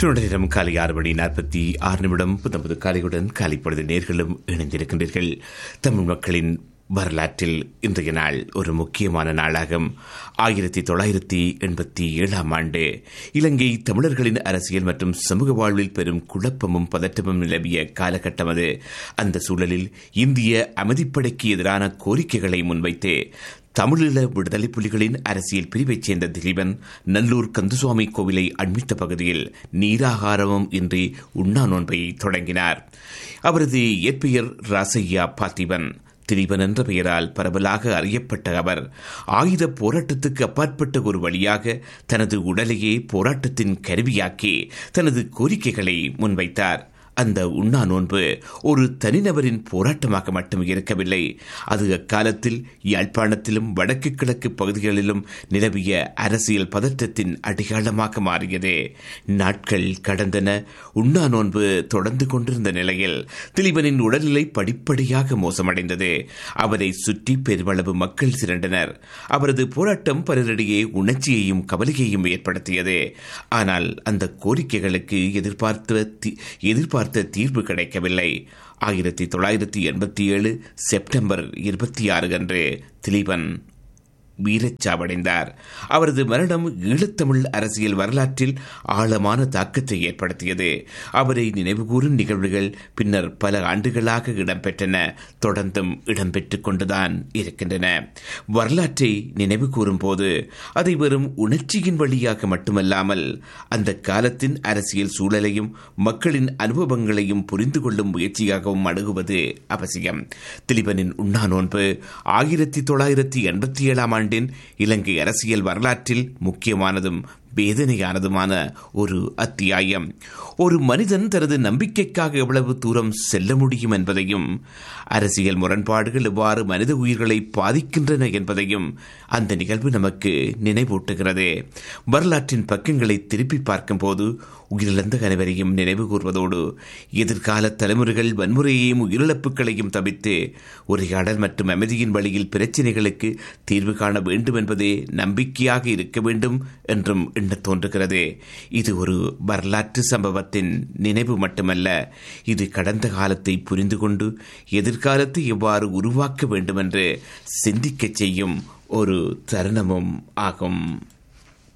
நேரம் காலை 6:46 புத்தம்பது காலையுடன் காலைப்பொழுது நேர்களும் இணைந்திருக்கின்றீர்கள். தமிழ் மக்களின் வரலாற்றில் இன்றைய நாள் ஒரு முக்கியமான நாளாகும். 1987 இலங்கை தமிழர்களின் அரசியல் மற்றும் சமூக வாழ்வில் பெரும் குழப்பமும் பதற்றமும் நிலவிய காலகட்டம் அது. அந்த சூழலில் இந்திய அமைதிப்படைக்கு எதிரான கோரிக்கைகளை முன்வைத்து தமிழீழ விடுதலை புலிகளின் அரசியல் பிரிவைச் சேர்ந்த திலீபன் நல்லூர் கந்தசுவாமி கோவிலை அண்மித்த பகுதியில் நீராகாரமும் இன்றி உண்ணா நோன்பை தொடங்கினார். அவரது இயற்பெயர் ராசையா பார்த்திபன். திலீபன் என்ற பெயரால் பரவலாக அறியப்பட்ட அவர் ஆயுத போராட்டத்துக்கு அப்பாற்பட்ட ஒரு வழியாக தனது உடலையே போராட்டத்தின் கருவியாக்கி தனது கோரிக்கைகளை முன்வைத்தார். அந்த உண்ணா நோன்பு ஒரு தனிநபரின் போராட்டமாக மட்டும் இருக்கவில்லை. அது அக்காலத்தில் யாழ்ப்பாணத்திலும் வடக்கு கிழக்கு பகுதிகளிலும் நிலவிய அரசியல் பதற்றத்தின் அடையாளமாக மாறியது. நாட்கள் கடந்தன. உண்ணா நோன்பு தொடர்ந்து கொண்டிருந்த நிலையில் திலீபனின் உடல்நிலை படிப்படியாக மோசமடைந்தது. அவரை சுற்றி பெருமளவு மக்கள் திரண்டனர். அவரது போராட்டம் பலரிடையே உணர்ச்சியையும் கவலையையும் ஏற்படுத்தியது. ஆனால் அந்த கோரிக்கைகளுக்கு எதிர்பார்த்த தீர்வு கிடைக்கவில்லை. 1987 செப்டம்பர் 26 அன்று திலீபன் வீரச்சாவடைந்தார். அவரது மரணம் ஈழத்தமிழ் அரசியல் வரலாற்றில் ஆழமான தாக்கத்தை ஏற்படுத்தியது. அவரை நினைவுகூரும் நிகழ்வுகள் பின்னர் பல ஆண்டுகளாக இடம்பெற்றன, தொடர்ந்தும் இடம்பெற்றுக் கொண்டுதான் இருக்கின்றன. வரலாற்றை நினைவு கூறும் போது அதை வெறும் உணர்ச்சியின் வழியாக மட்டுமல்லாமல் அந்த காலத்தின் அரசியல் சூழலையும் மக்களின் அனுபவங்களையும் புரிந்து கொள்ளும் முயற்சியாகவும் அணுகுவது அவசியம். திலீபனின் உண்ணா நோன்பு 1987 இலங்கை அரசியல் வரலாற்றில் முக்கியமானதும் வேதனையானதுமான ஒரு அத்தியாயம். ஒரு மனிதன் தனது நம்பிக்கைக்காக எவ்வளவு தூரம் செல்ல முடியும் என்பதையும், அரசியல் முரண்பாடுகள் எவ்வாறு மனித உயிர்களை பாதிக்கின்றன என்பதையும் அந்த நிகழ்வு நமக்கு நினைவூட்டுகிறது. வரலாற்றின் பக்கங்களை திருப்பி பார்க்கும் போது உயிரிழந்த அனைவரையும் நினைவு கூர்வதோடு எதிர்கால தலைமுறைகள் வன்முறையையும் உயிரிழப்புகளையும் தவிர்த்து உரையாடல் மற்றும் அமைதியின் வழியில் பிரச்சினைகளுக்கு தீர்வு காண வேண்டும் என்பதே நம்பிக்கையாக இருக்க வேண்டும் என்றும் எண்ண தோன்றுகிறது. இது ஒரு வரலாற்று சம்பவத்தின் நினைவு மட்டுமல்ல, இது கடந்த காலத்தை புரிந்து கொண்டு எதிர்காலத்தை எவ்வாறு உருவாக்க வேண்டும் என்று சிந்திக்க செய்யும் ஒரு தருணமும் ஆகும்.